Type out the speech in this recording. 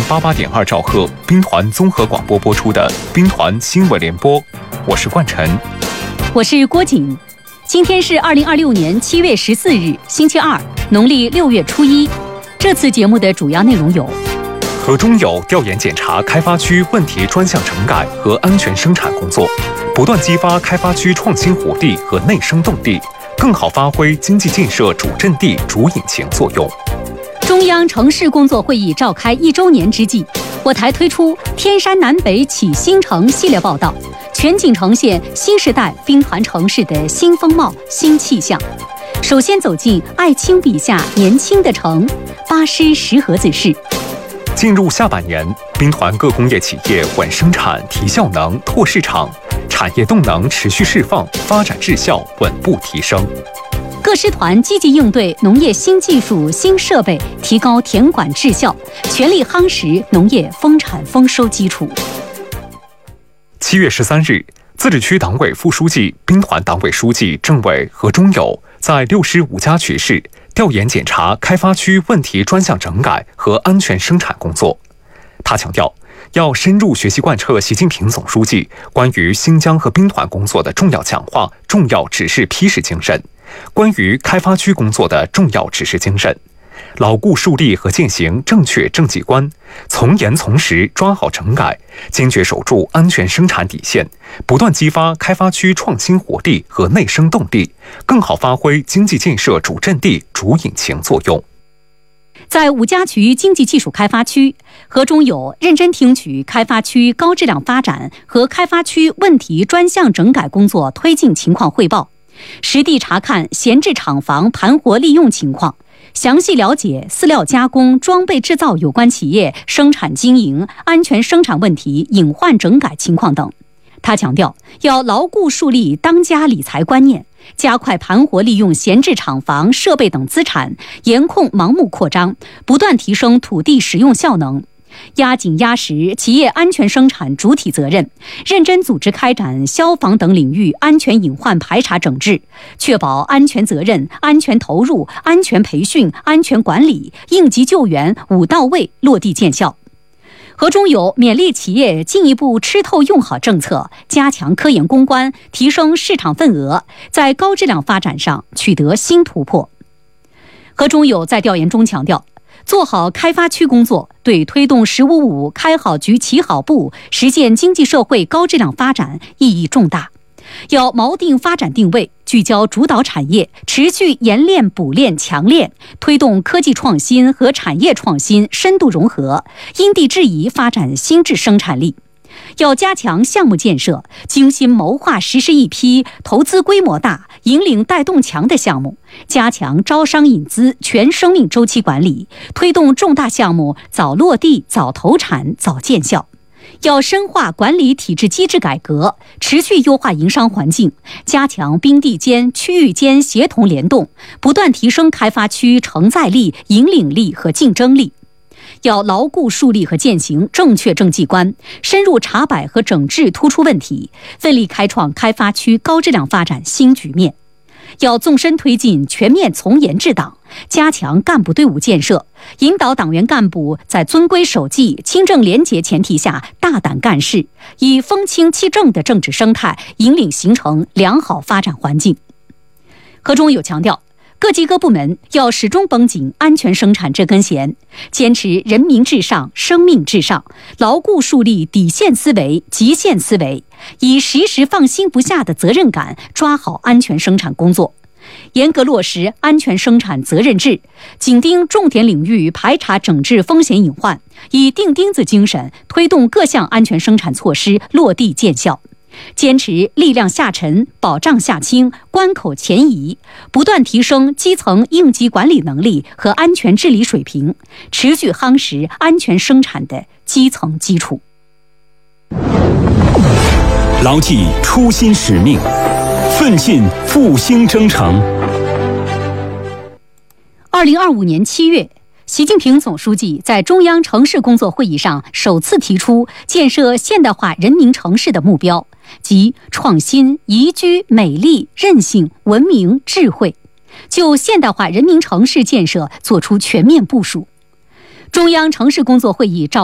88.2兆赫兵团综合广播播出的兵团新闻联播，我是冠晨， 我是郭瑾。今天是2026年7月14日，星期二，农历6月初1。这次节目的主要内容有： 河中有调研检查开发区问题专项整改和安全生产工作，不断激发开发区创新活力和内生动力，更好发挥经济建设主阵地、主引擎作用。 中央城市工作会议召开1周年之际，我台推出天山南北启新城系列报道，全景呈现新时代兵团城市的新风貌、新气象。首先走进艾青笔下年轻的城，八师石河子市。 进入下半年，兵团各工业企业稳生产、提效能、拓市场，产业动能持续释放，发展质效稳步提升。 各师团积极应对农业新技术、新设备，提高田管质效，全力夯实农业丰产丰收基础。 7月13日，自治区党委副书记、兵团党委书记、政委何忠友在6师5家区市调研检查开发区问题专项整改和安全生产工作。他强调，要深入学习贯彻习近平总书记关于新疆和兵团工作的重要讲话、重要指示批示精神，关于开发区工作的重要指示精神，牢固树立和践行正确政绩观，从严从实抓好整改，坚决守住安全生产底线，不断激发开发区创新活力和内生动力，更好发挥经济建设主阵地、主引擎作用。 在5家区经济技术开发区，何忠友认真听取开发区高质量发展和开发区问题专项整改工作推进情况汇报，实地查看闲置厂房盘活利用情况，详细了解饲料加工、装备制造有关企业生产经营、安全生产问题隐患整改情况等。他强调，要牢固树立当家理财观念，加快盘活利用闲置厂房、设备等资产，严控盲目扩张，不断提升土地使用效能，压紧压实企业安全生产主体责任，认真组织开展消防等领域安全隐患排查整治，确保安全责任、安全投入、安全培训、安全管理、应急救援5到位落地见效。何忠友勉励企业进一步吃透用好政策，加强科研攻关，提升市场份额，在高质量发展上取得新突破。何忠友在调研中强调，做好开发区工作，对推动“15+5”开好局、起好步，实现经济社会高质量发展意义重大。要锚定发展定位，聚焦主导产业，持续研练、补练、强练，推动科技创新和产业创新深度融合，因地制宜发展新质生产力。要加强项目建设，精心谋划实施一批投资规模大、引领带动强的项目，加强招商引资全生命周期管理，推动重大项目早落地、早投产、早见效。要深化管理体制机制改革，持续优化营商环境，加强兵地间、区域间协同联动，不断提升开发区承载力、引领力和竞争力。要牢固树立和践行正确政绩观，深入查摆和整治突出问题，奋力开创开发区高质量发展新局面。要纵深推进全面从严治党，加强干部队伍建设，引导党员干部在遵规守纪、清正廉洁前提下大胆干事，以风清气正的政治生态引领形成良好发展环境。何忠友强调，各级各部门要始终绷紧安全生产这根弦，坚持人民至上、生命至上，牢固树立底线思维、极限思维，以时时放心不下的责任感抓好安全生产工作，严格落实安全生产责任制，紧盯重点领域排查整治风险隐患，以钉钉子精神推动各项安全生产措施落地见效。坚持力量下沉、保障下轻、关口前移，不断提升基层应急管理能力和安全治理水平，持续夯实安全生产的基层基础。 牢记初心使命，奋进复兴征程。 2025年7月，习近平总书记在中央城市工作会议上首次提出建设现代化人民城市的目标，即创新、宜居、美丽、韧性、文明、智慧，就现代化人民城市建设作出全面部署。中央城市工作会议召